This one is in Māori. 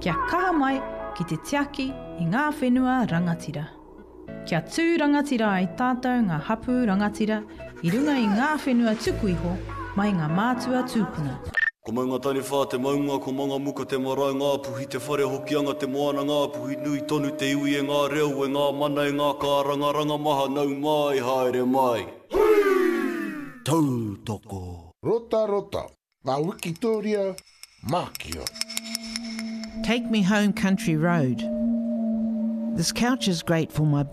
Kia kaha mai ki te tiaki i ngā whenua rangatira. Kia tū rangatira ai tātou ngā hapu rangatira i runga i ngā whenua tuku iho mai ngā mātua tūpuna. Ko maunga tani whā te maunga, ko manga muka te marae ngā puhi, te whare hokianga te moana ngā puhi, nui tonu te iwi e ngā reo, e ngā mana e ngā kāranga, ranga maha nau mai, haere mai. Tautoko. Rota, rota. Ngā Wikitoria, Mākia. Take me home country road. This couch is great for my